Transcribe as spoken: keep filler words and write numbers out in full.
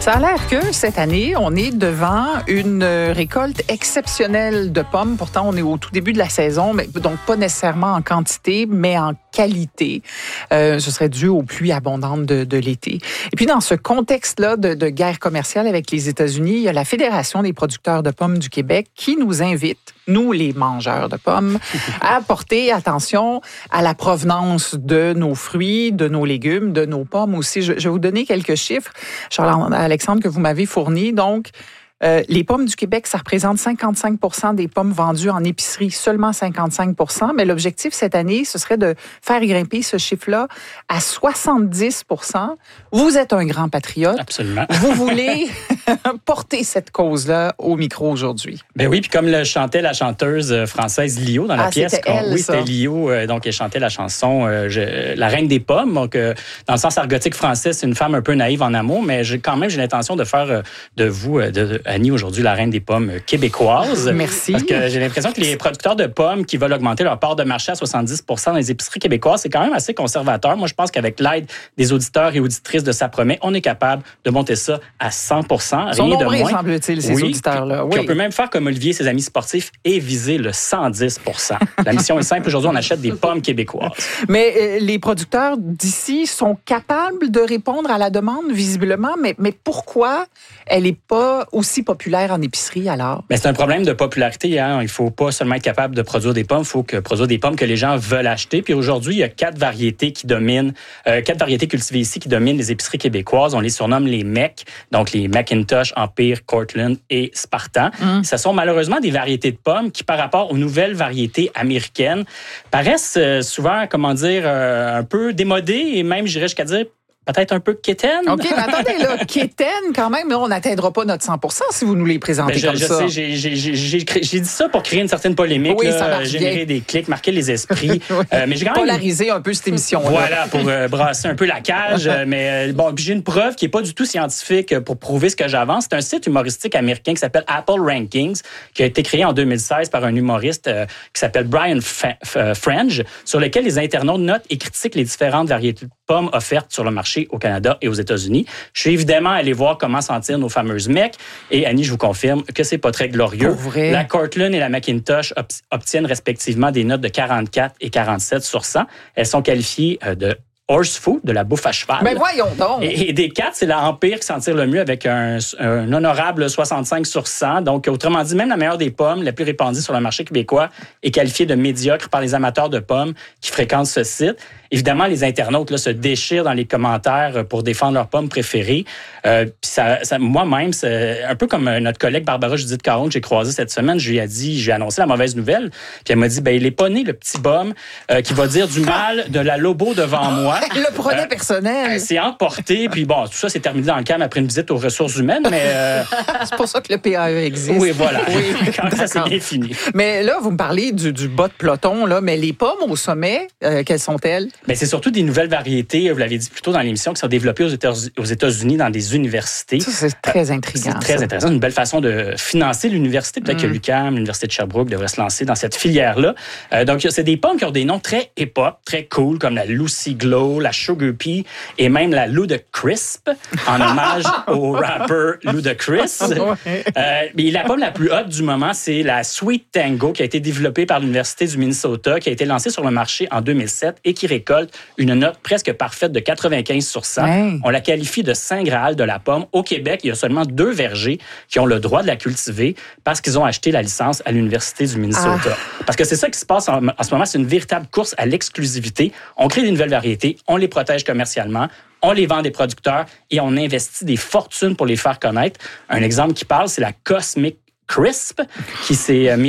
Ça a l'air que cette année, on est devant une récolte exceptionnelle de pommes. Pourtant, on est au tout début de la saison, mais donc pas nécessairement en quantité, mais en qualité. Euh, ce serait dû aux pluies abondantes de, de l'été. Et puis, dans ce contexte-là de, de guerre commerciale avec les États-Unis, il y a la Fédération des producteurs de pommes du Québec qui nous invite, nous, les mangeurs de pommes, à porter attention à la provenance de nos fruits, de nos légumes, de nos pommes aussi. Je, je vais vous donner quelques chiffres, Charles-Alexandre, que vous m'avez fournis. Donc, Euh, les pommes du Québec, ça représente cinquante-cinq pour cent des pommes vendues en épicerie, seulement cinquante-cinq pour cent. Mais l'objectif cette année, ce serait de faire grimper ce chiffre-là à soixante-dix pour cent. Vous êtes un grand patriote. Absolument. Vous voulez porter cette cause-là au micro aujourd'hui. Ben oui, puis comme le chantait la chanteuse française Lio dans la ah, pièce. C'était elle, oui, ça. c'était Lio. Euh, donc, elle chantait la chanson euh, je, La Reine des Pommes. Donc, euh, dans le sens argotique français, c'est une femme un peu naïve en amour, mais j'ai, quand même, j'ai l'intention de faire euh, de vous, euh, de, de Annie, aujourd'hui, la reine des pommes québécoises. Merci. Parce que j'ai l'impression que les producteurs de pommes qui veulent augmenter leur part de marché à soixante-dix pour cent dans les épiceries québécoises, c'est quand même assez conservateur. Moi, je pense qu'avec l'aide des auditeurs et auditrices de Ça promet, on est capable de monter ça à cent pour cent. Ils sont rien nombreux, de moins. semble-t-il, ces oui, auditeurs-là. Puis oui. on peut même faire comme Olivier et ses amis sportifs et viser le cent dix pour cent. La mission est simple. Aujourd'hui, on achète des pommes québécoises. Mais euh, les producteurs d'ici sont capables de répondre à la demande, visiblement. Mais, mais pourquoi elle n'est pas aussi populaire en épicerie, alors? Mais c'est un problème de popularité. Hein? Il ne faut pas seulement être capable de produire des pommes, il faut que produire des pommes que les gens veulent acheter. Puis aujourd'hui, il y a quatre variétés qui dominent, euh, quatre variétés cultivées ici qui dominent les épiceries québécoises. On les surnomme les M E C, donc les Macintosh, Empire, Cortland et Spartan. Mm. Ce sont malheureusement des variétés de pommes qui, par rapport aux nouvelles variétés américaines, paraissent euh, souvent, comment dire, euh, un peu démodées et même, j'irais jusqu'à dire, peut-être un peu quétaine. OK, mais attendez, là, quétaine, quand même, là, on n'atteindra pas notre cent pour cent si vous nous les présentez ben je, comme je ça. Sais, j'ai, j'ai, j'ai, j'ai, j'ai dit ça pour créer une certaine polémique, oui, là, ça marche générer bien. des clics, marquer les esprits. oui. euh, mais j'ai quand même polariser un peu cette émission-là. Voilà, pour euh, brasser un peu la cage. euh, mais euh, bon, j'ai une preuve qui est pas du tout scientifique pour prouver ce que j'avance. C'est un site humoristique américain qui s'appelle Apple Rankings, qui a été créé en deux mille seize par un humoriste euh, qui s'appelle Brian F- F- French, sur lequel les internautes notent et critiquent les différentes variétés de pommes offertes sur le marché au Canada et aux États-Unis. Je suis évidemment allé voir comment sentir nos fameuses M E C. Et Annie, je vous confirme que c'est pas très glorieux. Pour vrai? La Cortland et la Macintosh ob- obtiennent respectivement des notes de quarante-quatre et quarante-sept sur cent. Elles sont qualifiées euh, de horse food, de la bouffe à cheval. Mais voyons donc! Et, et des quatre, c'est la Empire qui s'en tire le mieux avec un, un honorable soixante-cinq sur cent. Donc, autrement dit, même la meilleure des pommes, la plus répandue sur le marché québécois, est qualifiée de médiocre par les amateurs de pommes qui fréquentent ce site. Évidemment, les internautes là, se déchirent dans les commentaires pour défendre leurs pommes préférées. Euh, puis ça, ça, moi-même, c'est un peu comme notre collègue Barbara Judith Caron que j'ai croisée cette semaine. Je lui ai dit, j'ai annoncé la mauvaise nouvelle. Puis elle m'a dit, ben il est pas né le petit bum euh, qui va dire du mal de la Lobo devant moi. Le projet euh, personnel. C'est emporté. Puis bon, tout ça s'est terminé dans le calme après une visite aux ressources humaines. Mais euh... c'est pour ça que le P A E existe. Oui, voilà. Oui, quand ça c'est bien fini. Mais là, vous me parlez du, du bas de peloton, là, mais les pommes au sommet, euh, quelles sont-elles? Bien, c'est surtout des nouvelles variétés, vous l'avez dit plus tôt dans l'émission, qui sont développées aux États- aux États-Unis dans des universités. Ça, c'est très intriguant. C'est très ça. intéressant. Une belle façon de financer l'université. Peut-être mm. que l'U Q A M, l'Université de Sherbrooke devrait se lancer dans cette filière-là. Euh, donc, c'est des pommes qui ont des noms très hip-hop, très cool, comme la Lucy Glow, la Sugar Pea et même la Ludacrisp, en hommage au rappeur Ludacris. Ouais. Euh, mais la pomme la plus haute du moment, c'est la Sweet Tango, qui a été développée par l'Université du Minnesota, qui a été lancée sur le marché en deux mille sept et qui récolte une note presque parfaite de quatre-vingt-quinze sur cent. Hey. On la qualifie de Saint Graal de la pomme. Au Québec, il y a seulement deux vergers qui ont le droit de la cultiver parce qu'ils ont acheté la licence à l'Université du Minnesota. Ah. Parce que c'est ça qui se passe en, en ce moment, c'est une véritable course à l'exclusivité. On crée des nouvelles variétés, on les protège commercialement, on les vend à des producteurs et on investit des fortunes pour les faire connaître. Un exemple qui parle, c'est la Cosmic Crisp qui s'est mis